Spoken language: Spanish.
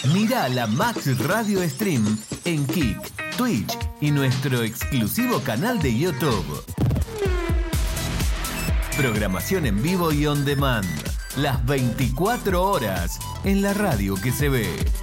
Mira la Max Radio Stream en Kick, Twitch y nuestro exclusivo canal de YouTube. Programación en vivo y on demand. Las 24 horas en la radio que se ve.